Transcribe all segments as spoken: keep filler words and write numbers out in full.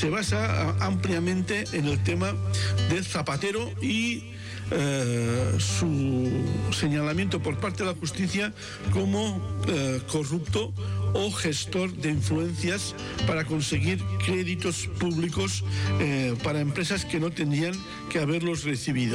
se basa ampliamente en el tema de Zapatero y eh, su señalamiento por parte de la justicia como eh, corrupto o gestor de influencias para conseguir créditos públicos eh, para empresas que no tendrían que haberlos recibido.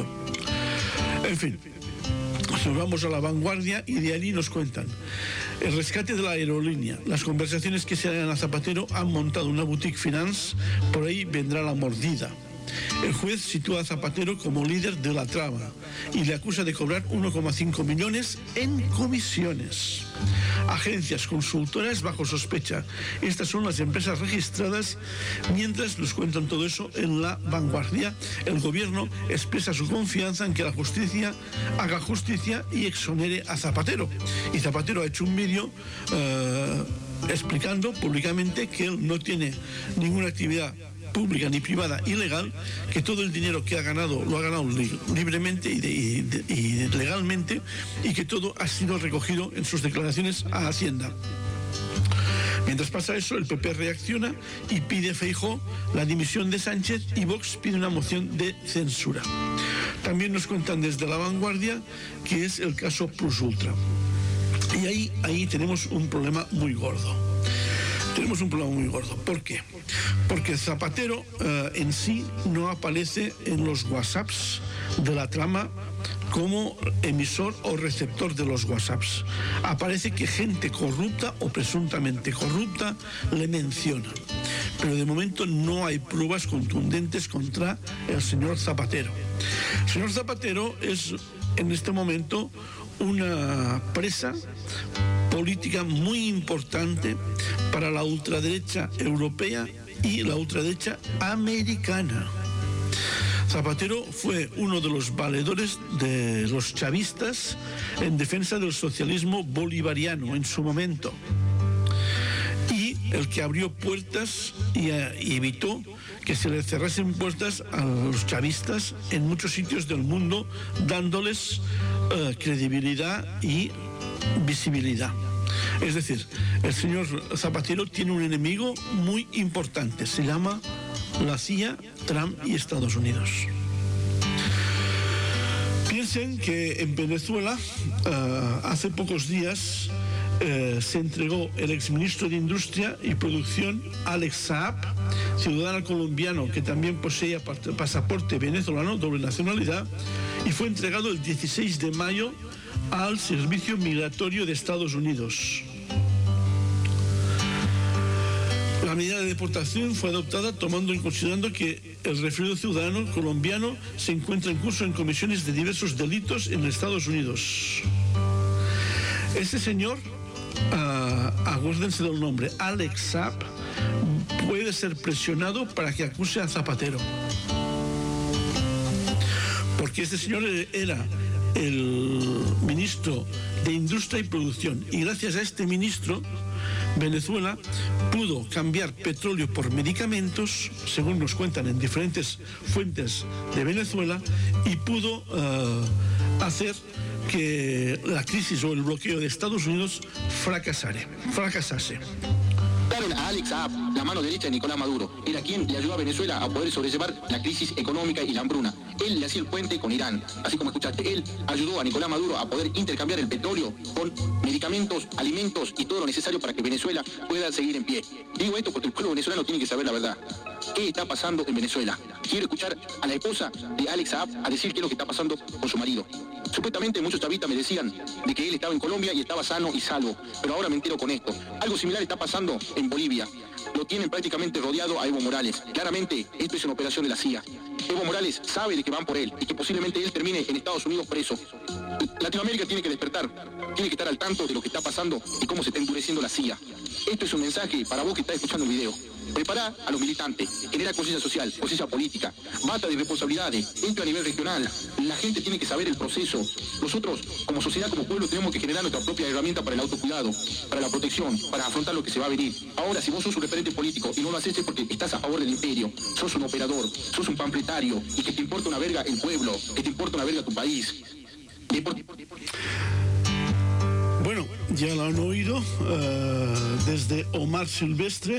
En fin, nos vamos a La Vanguardia y de allí nos cuentan el rescate de la aerolínea, las conversaciones que se dan a Zapatero, han montado una boutique finance, por ahí vendrá la mordida. El juez sitúa a Zapatero como líder de la trama y le acusa de cobrar uno coma cinco millones en comisiones. Agencias consultoras bajo sospecha. Estas son las empresas registradas. Mientras nos cuentan todo eso en La Vanguardia, el gobierno expresa su confianza en que la justicia haga justicia y exonere a Zapatero. Y Zapatero ha hecho un vídeo eh, explicando públicamente que él no tiene ninguna actividad pública ni privada ilegal, que todo el dinero que ha ganado lo ha ganado li libremente y, de, y, de, y legalmente, y que todo ha sido recogido en sus declaraciones a Hacienda. Mientras pasa eso, el P P reacciona y pide a Feijóo la dimisión de Sánchez y Vox pide una moción de censura. También nos cuentan desde La Vanguardia que es el caso Plus Ultra. Y ahí, ahí tenemos un problema muy gordo. Tenemos un problema muy gordo. ¿Por qué? Porque Zapatero eh, en sí no aparece en los WhatsApps de la trama como emisor o receptor de los WhatsApps. Aparece que gente corrupta o presuntamente corrupta le menciona. Pero de momento no hay pruebas contundentes contra el señor Zapatero. El señor Zapatero es en este momento una presa política muy importante para la ultraderecha europea y la ultraderecha americana. Zapatero fue uno de los valedores de los chavistas en defensa del socialismo bolivariano en su momento, y el que abrió puertas y, y evitó que se le cerrasen puertas a los chavistas en muchos sitios del mundo, dándoles uh, credibilidad y visibilidad. Es decir, el señor Zapatero tiene un enemigo muy importante, se llama la C I A, Trump y Estados Unidos. Piensen que en Venezuela uh, hace pocos días uh, se entregó el exministro de Industria y Producción, Alex Saab, ciudadano colombiano que también poseía pasaporte venezolano, doble nacionalidad, y fue entregado el dieciséis de mayo al Servicio Migratorio de Estados Unidos. La medida de deportación fue adoptada tomando en consideración que el referido ciudadano colombiano se encuentra en curso en comisiones de diversos delitos en Estados Unidos. Este señor, uh, acuérdense del nombre, Alex Saab, puede ser presionado para que acuse a Zapatero. Porque este señor era el ministro de Industria y Producción, y gracias a este ministro Venezuela pudo cambiar petróleo por medicamentos, según nos cuentan en diferentes fuentes de Venezuela, y pudo uh, hacer que la crisis o el bloqueo de Estados Unidos fracasare, fracasase. A Alex Saab, la mano derecha de Nicolás Maduro, era quien le ayudó a Venezuela a poder sobrellevar la crisis económica y la hambruna. Él le hacía el puente con Irán, así como escuchaste, él ayudó a Nicolás Maduro a poder intercambiar el petróleo con medicamentos, alimentos y todo lo necesario para que Venezuela pueda seguir en pie. Digo esto porque el pueblo venezolano tiene que saber la verdad. ¿Qué está pasando en Venezuela? Quiero escuchar a la esposa de Alex Saab a decir qué es lo que está pasando con su marido. Supuestamente muchos chavistas me decían de que él estaba en Colombia y estaba sano y salvo, pero ahora me entero con esto. Algo similar está pasando en Bolivia. Lo tienen prácticamente rodeado a Evo Morales. Claramente, esto es una operación de la C I A. Evo Morales sabe de que van por él y que posiblemente él termine en Estados Unidos preso. Latinoamérica tiene que despertar, tiene que estar al tanto de lo que está pasando y cómo se está endureciendo la C I A. Esto es un mensaje para vos que estás escuchando el video. Prepará a los militantes, genera conciencia social, conciencia política, bata de responsabilidades, entra a nivel regional. La gente tiene que saber el proceso. Nosotros, como sociedad, como pueblo, tenemos que generar nuestra propia herramienta para el autocuidado, para la protección, para afrontar lo que se va a venir. Ahora, si vos sos un referente político y no lo haces es porque estás a favor del imperio, sos un operador, sos un panfletario y que te importa una verga el pueblo, que te importa una verga tu país. Bueno, ya lo han oído uh, desde Omar Silvestre.